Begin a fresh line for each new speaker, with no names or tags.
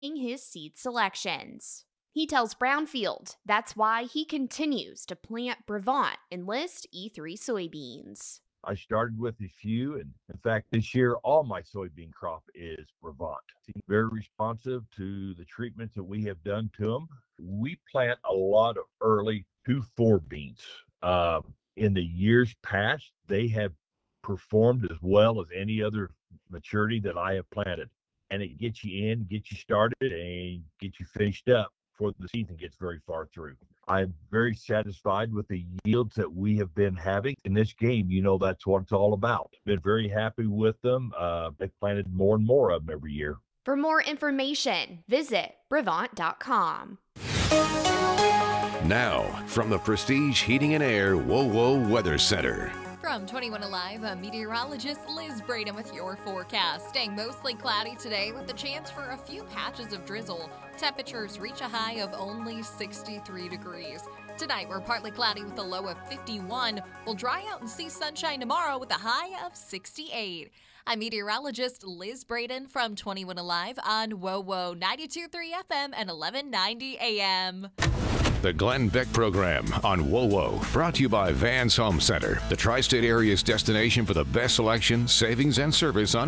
his seed selections. He tells Brownfield that's why he continues to plant Brevant Enlist E3 soybeans.
I started with a few, and in fact, this year, all my soybean crop is Brevant. Very responsive to the treatments that we have done to them. We plant a lot of early 2-4 beans. In the years past, they have performed as well as any other maturity that I have planted. And it gets you in, gets you started, and gets you finished up before the season gets very far through. I'm very satisfied with the yields that we have been having in this game. That's what it's all about. Been very happy with them. They've planted more and more of them every year.
For more information, visit Brevant.com.
Now, from the Prestige Heating and Air WoWo Weather Center.
From 21 Alive, I'm meteorologist Liz Braden with your forecast. Staying mostly cloudy today with the chance for a few patches of drizzle. Temperatures reach a high of only 63 degrees. Tonight, we're partly cloudy with a low of 51. We'll dry out and see sunshine tomorrow with a high of 68. I'm meteorologist Liz Braden from 21 Alive on WoWo 92.3 FM and 1190 AM.
The Glenn Beck Program on WoWo, brought to you by Vans Home Center, the tri-state area's destination for the best selection, savings, and service on